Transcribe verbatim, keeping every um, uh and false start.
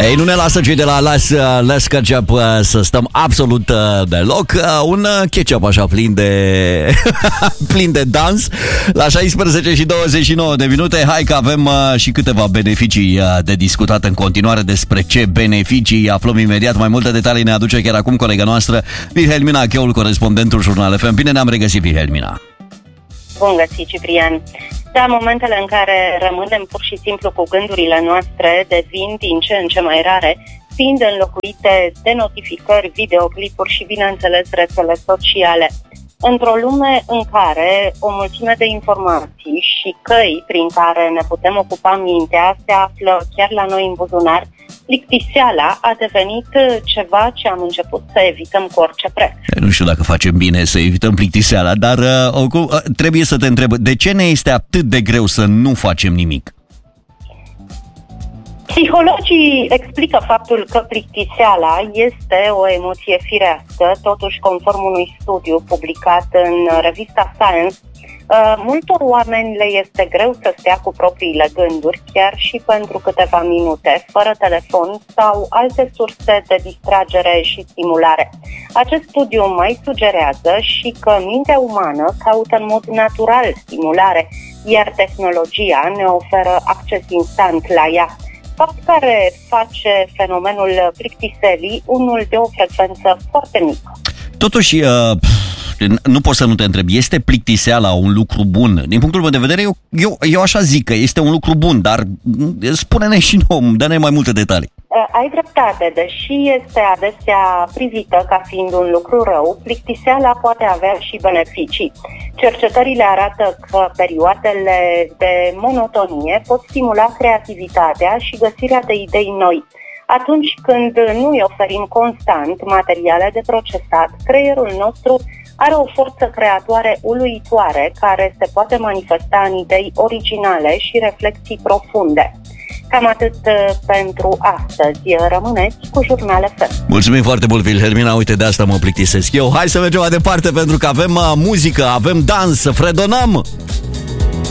Ei, nu ne lasă cei de la Las, Las Ketchup să stăm absolut deloc. Un ketchup așa plin de plin de dans. La șaisprezece și douăzeci și nouă de minute. Hai că avem și câteva beneficii de discutat în continuare. Despre ce beneficii aflăm imediat. Mai multe detalii ne aduce chiar acum colega noastră Wilhelmina Cheul, corespondentul Jurnal F M. Bine ne-am regăsit, Wilhelmina. Bun găsit, Ciprian. Da, momentele în care rămânem pur și simplu cu gândurile noastre devin din ce în ce mai rare, fiind înlocuite de notificări, videoclipuri și, bineînțeles, rețele sociale. Într-o lume în care o mulțime de informații și căi prin care ne putem ocupa mintea se află chiar la noi în buzunar, plictiseala a devenit ceva ce am început să evităm cu orice preț. Nu știu dacă facem bine să evităm plictiseala, dar uh, trebuie să te întreb, de ce ne este atât de greu să nu facem nimic? Psihologii explică faptul că plictiseala este o emoție firească, totuși conform unui studiu publicat în revista Science, uh, multor oameni le este greu să stea cu propriile gânduri, chiar și pentru câteva minute, fără telefon sau alte surse de distragere și stimulare. Acest studiu mai sugerează și că mintea umană caută în mod natural stimulare, iar tehnologia ne oferă acces instant la ea, fapt care face fenomenul plictiselii unul de o frecvență foarte mică. Totuși, uh, nu pot să nu te întreb, este plictiseala un lucru bun? Din punctul meu de vedere, eu, eu, eu așa zic că este un lucru bun, dar spune-ne și nouă, dă-ne mai multe detalii. Ai dreptate, deși este adesea privită ca fiind un lucru rău, plictiseala poate avea și beneficii. Cercetările arată că perioadele de monotonie pot stimula creativitatea și găsirea de idei noi. Atunci când nu îi oferim constant materiale de procesat, creierul nostru are o forță creatoare uluitoare care se poate manifesta în idei originale și reflexii profunde. Cam atât pentru astăzi. Rămâneți cu Jurnal F M. Mulțumim foarte mult, Wilhelmina. Uite, de asta mă plictisesc eu. Hai să mergem mai departe, pentru că avem uh, muzică, avem dans, fredonăm!